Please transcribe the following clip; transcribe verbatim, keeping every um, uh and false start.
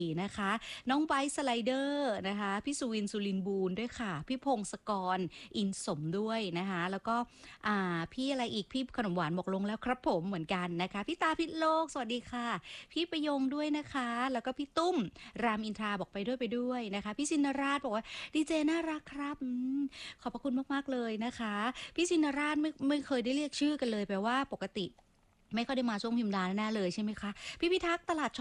นะคะน้องไบร์ทสไลเดอร์นะคะพี่สุวินสุรินทร์บูรณ์ด้วยค่ะพี่พงศกรอินสมด้วยนะคะแล้วก็อ่าพี่อะไรอีกพี่ขนมหวานบอกลงแล้วครับผมเหมือนกันนะคะพี่ตาพิษโลกสวัสดีค่ะพี่ประยงด้วยนะคะแล้วก็พี่ตุ้มรามอินทราบอกไปด้วยไปด้วยนะคะพี่ชินราชบอกว่าดีเจน่ารักครับอมขอบพระคุณมากๆเลยนะคะพี่ชินราชไม่ไม่เคยได้เรียกชื่อกันเลยแปลว่าปกติไม่ค่อยได้มาช่วงพิมพ์ดาแน่ๆเลยใช่ไหมคะพี่พิทักษ์ตลาด